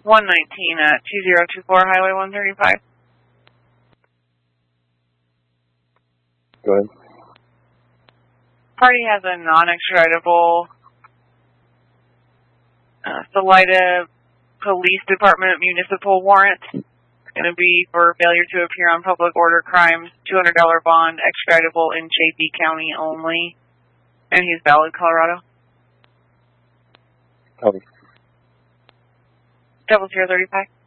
119 at 2024 Highway 135. Go ahead. Party has a non-extraditable Salida Police Department municipal warrant. It's going to be for failure to appear on public order crimes, $200 bond, extraditable in Chaffee County only. And he's valid, Colorado. Copy. 0035.